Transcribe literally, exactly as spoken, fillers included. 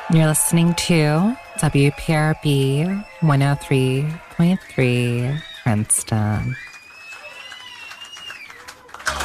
You're listening to W P R B one oh three point three Princeton.